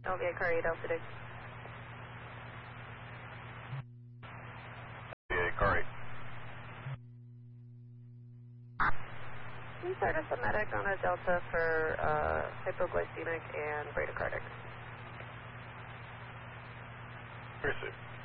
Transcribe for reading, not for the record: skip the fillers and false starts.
LVA car 8 Alpha Dick. VA car 8. Can you start us a medic on a Delta for hypoglycemic and bradycardic? Received.